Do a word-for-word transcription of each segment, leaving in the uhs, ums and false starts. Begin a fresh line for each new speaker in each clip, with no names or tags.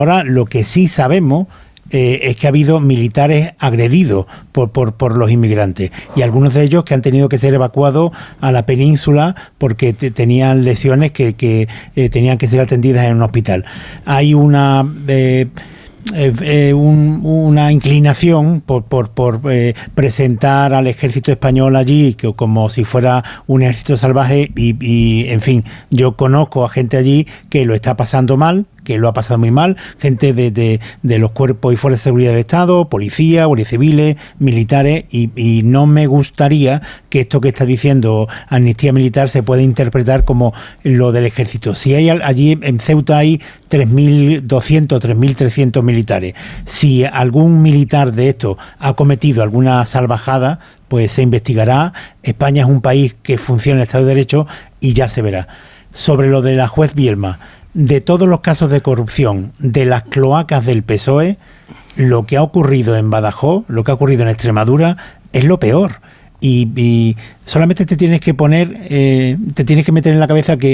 Ahora, lo que sí sabemos eh, es que ha habido militares agredidos por, por, por los inmigrantes, y algunos de ellos que han tenido que ser evacuados a la península porque te, tenían lesiones que, que eh, tenían que ser atendidas en un hospital. Hay una... Eh, Eh, eh, un, una inclinación por, por, por eh, presentar al ejército español allí que, como si fuera un ejército salvaje y, y, en fin, yo conozco a gente allí que lo está pasando mal, que lo ha pasado muy mal, gente de, de, de los cuerpos y fuerzas de seguridad del Estado, policía, guardias civiles, militares, y, y no me gustaría que esto que está diciendo Amnistía Militar se pueda interpretar como lo del ejército. Si hay allí en Ceuta hay tres mil doscientos, tres mil trescientos militares. Si algún militar de esto ha cometido alguna salvajada, pues se investigará. España es un país que funciona en el Estado de Derecho y ya se verá. Sobre lo de la juez Bielma, de todos los casos de corrupción de las cloacas del P S O E, lo que ha ocurrido en Badajoz, lo que ha ocurrido en Extremadura, es lo peor. Y, y solamente te tienes que poner, eh, te tienes que meter en la cabeza que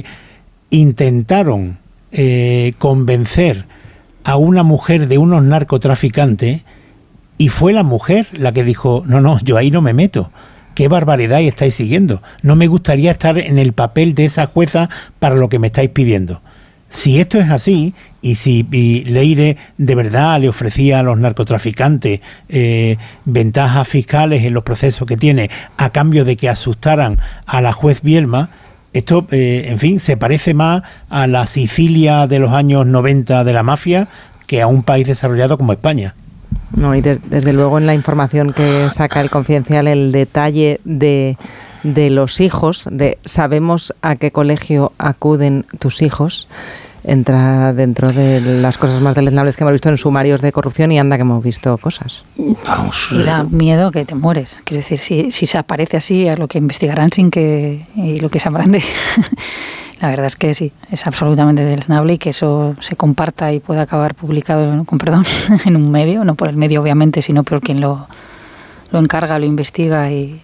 intentaron eh, convencer a una mujer de unos narcotraficantes y fue la mujer la que dijo, no, no, yo ahí no me meto. ¿Qué barbaridad estáis siguiendo? No me gustaría estar en el papel de esa jueza para lo que me estáis pidiendo. Si esto es así, y si y Leire de verdad le ofrecía a los narcotraficantes eh, ventajas fiscales en los procesos que tiene a cambio de que asustaran a la juez Bielma, esto, eh, en fin, se parece más a la Sicilia de los años noventa de la mafia que a un país desarrollado como España.
No, y des, desde luego en la información que saca el Confidencial, el detalle de... de los hijos, de sabemos a qué colegio acuden tus hijos, entra dentro de las cosas más deleznables que hemos visto en sumarios de corrupción, y anda que hemos visto cosas.
Vamos, y da miedo que te mueres. Quiero decir, si, si se aparece así, a lo que investigarán sin que... y lo que sabrán de... La verdad es que sí, es absolutamente deleznable, y que eso se comparta y pueda acabar publicado, con perdón, en un medio, no por el medio obviamente, sino por quien lo, lo encarga, lo investiga y...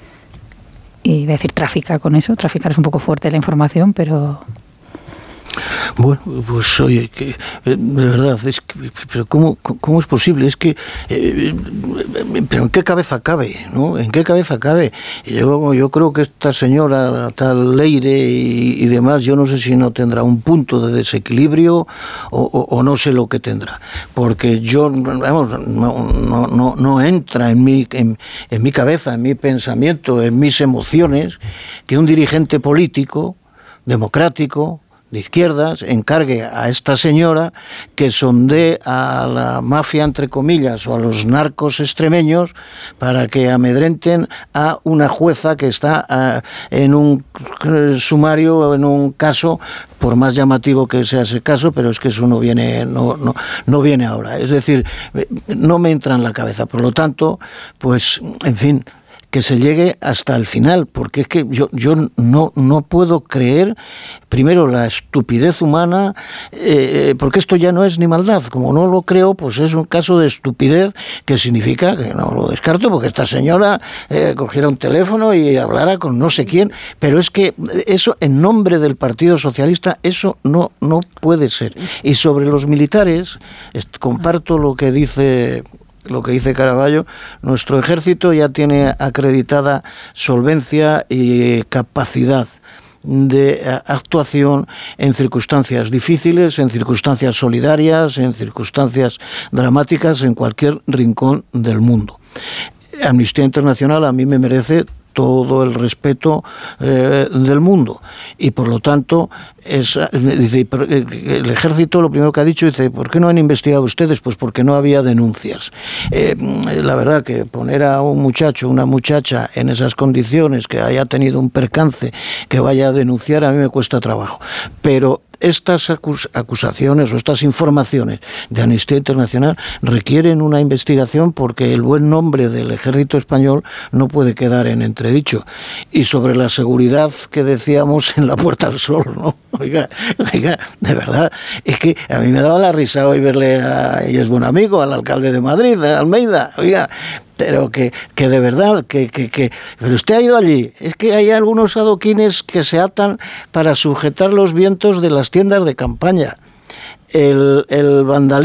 y voy a decir trafica con eso. Traficar es un poco fuerte la información, pero...
Bueno, pues oye, que, de verdad, es que, pero ¿cómo, cómo es posible? Es que, eh, pero ¿en qué cabeza cabe? ¿No? ¿En qué cabeza cabe? Yo, yo creo que esta señora, la tal Leire y, y demás, yo no sé si no tendrá un punto de desequilibrio o, o, o no sé lo que tendrá, porque yo, vamos, no, no, no, no entra en mi, en, en mi cabeza, en mi pensamiento, en mis emociones, que un dirigente político, democrático, de izquierdas, encargue a esta señora que sondee a la mafia, entre comillas, o a los narcos extremeños para que amedrenten a una jueza que está uh, en un uh, sumario, en un caso, por más llamativo que sea ese caso, pero es que eso no viene, no, no, no viene ahora. Es decir, no me entra en la cabeza. Por lo tanto, pues, en fin, que se llegue hasta el final, porque es que yo, yo no, no puedo creer, primero, la estupidez humana, eh, porque esto ya no es ni maldad. Como no lo creo, pues es un caso de estupidez, que significa que no lo descarto, porque esta señora eh, cogiera un teléfono y hablara con no sé quién, pero es que eso, en nombre del Partido Socialista, eso no, no puede ser. Y sobre los militares, comparto lo que dice... lo que dice Caraballo, nuestro ejército ya tiene acreditada solvencia y capacidad de actuación en circunstancias difíciles, en circunstancias solidarias, en circunstancias dramáticas, en cualquier rincón del mundo. Amnistía Internacional a mí me merece todo el respeto eh, del mundo, y por lo tanto es, dice, el ejército lo primero que ha dicho, dice, ¿por qué no han investigado ustedes? Pues porque no había denuncias. Eh, la verdad que poner a un muchacho, una muchacha en esas condiciones, que haya tenido un percance, que vaya a denunciar, a mí me cuesta trabajo, pero estas acus- acusaciones o estas informaciones de Amnistía Internacional requieren una investigación, porque el buen nombre del ejército español no puede quedar en entredicho. Y sobre la seguridad que decíamos en la Puerta del Sol, ¿no? Oiga, oiga, de verdad, es que a mí me daba la risa hoy verle a, y es buen amigo, al alcalde de Madrid, de Almeida, oiga, pero que, que de verdad, que, que, que, pero usted ha ido allí, es que hay algunos adoquines que se atan para sujetar los vientos de las tiendas de campaña. el, el vandalismo